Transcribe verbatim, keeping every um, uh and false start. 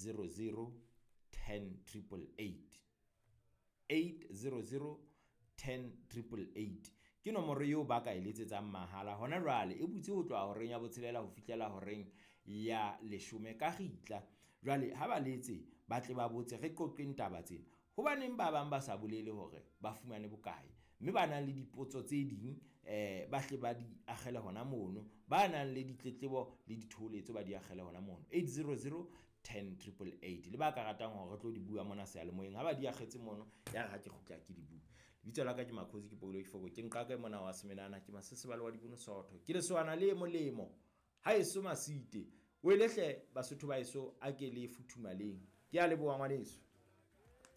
zero zero ten triple eight eight zero zero ten triple eight ke nomoro eo ba ka eletsetsang mahala hona jwale e butse ho tloa horeng ya botshelela ho fihlela horeng ya leshome ka gitla. Jwale ha ba letse ba tle ba botse re qoqeng taba tsena hobaneng ba bang ba sa bolele hore ba fumane bokae, mme ba nang le dipotso tse ding eh ba hle ba di agela hona mono, ba nang le ditletlebo le ditholetso ba di agela hona mono eight zero zero ten triple eight le ba ka ratang hore re tlo di bua mona se ya le moyeng ha ba di agetse mono ya ga ke khutla ke di bua. Lebitso la ka ke Makhosi ke Paulo Ifoko ke nqa ka mona wa Semenana ke Masesebale wa Dibono Sotho ke le soana le molemo ha eso masite o elehle Basotho ba eso a ke le futhumaleng ke a leboa ngwaneso.